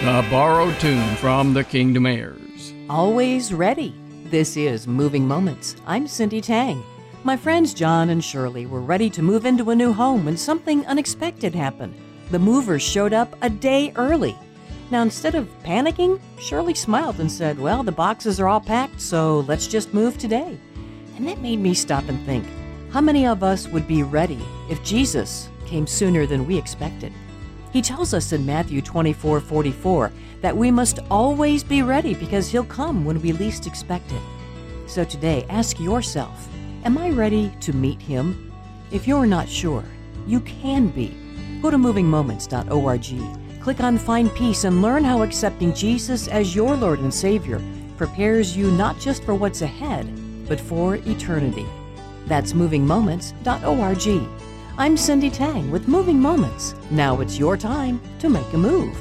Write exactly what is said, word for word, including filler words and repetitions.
A borrowed tune from the Kingdom Heirs. Always ready. This is Moving Moments. I'm Cindy Tang. My friends John and Shirley were ready to move into a new home when something unexpected happened. The movers showed up a day early. Now, instead of panicking, Shirley smiled and said, well, the boxes are all packed, so let's just move today. And that made me stop and think, how many of us would be ready if Jesus came sooner than we expected? He tells us in Matthew twenty-four forty-four that we must always be ready because he'll come when we least expect it. So today, ask yourself, am I ready to meet him? If you're not sure, you can be. Go to moving moments dot org, click on Find Peace, and learn how accepting Jesus as your Lord and Savior prepares you not just for what's ahead, but for eternity. That's moving moments dot org. I'm Cindy Tang with Moving Moments. Now it's your time to make a move.